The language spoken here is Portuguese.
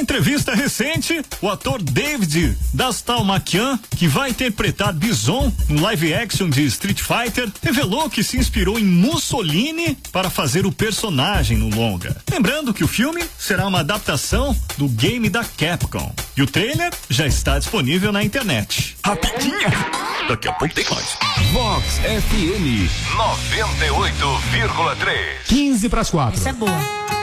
entrevista recente, o ator David Dastmalchian, que vai interpretar Bison no live action de Street Fighter, revelou que se inspirou em Mussolini para fazer o personagem no longa. Lembrando que o filme será uma adaptação do game da Capcom. E o trailer já está disponível na internet. Rapidinha! Daqui a pouco tem mais. Vox FM 98,3. 15 para as 4. Isso é boa.